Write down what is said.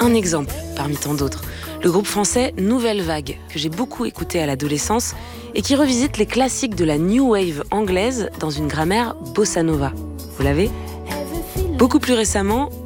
Un exemple parmi tant d'autres, le groupe français Nouvelle Vague, que j'ai beaucoup écouté à l'adolescence et qui revisite les classiques de la New Wave anglaise dans une grammaire bossa nova. Vous l'avez ? Beaucoup plus récemment,